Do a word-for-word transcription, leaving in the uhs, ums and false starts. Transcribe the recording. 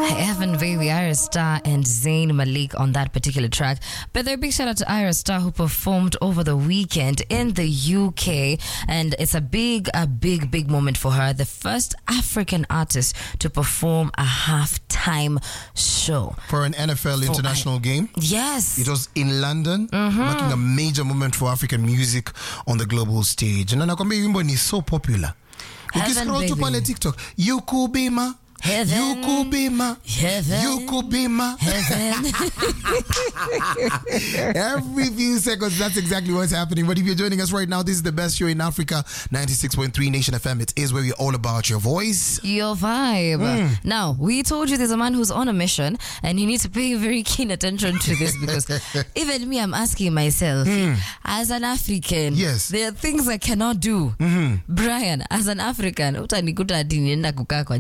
Evan Baby, Ira Star, and Zayn Malik on that particular track. But a big shout out to Ira Star, who performed over the weekend in the U K, and it's a big, a big, big moment for her. The first African artist to perform a halftime show for an N F L for international a, game. Yes, it was in London, mm-hmm. marking a major moment for African music on the global stage. And nakwambia wimbo ni so popular. Ukiscroll to pale TikTok, you could be ma Heaven. You could be ma Heaven. You could be ma Heaven. Every few seconds, that's exactly what's happening. But if you're joining us right now, this is the best show in Africa, ninety-six point three Nation F M. It is where we're all about your voice, your vibe. Mm. Now, we told you there's a man who's on a mission, and you need to pay very keen attention to this, because even me, I'm asking myself, mm. as an African, yes, there are things I cannot do. Mm-hmm. Brian, as an African, utanikuta ati nienda kukaa kwa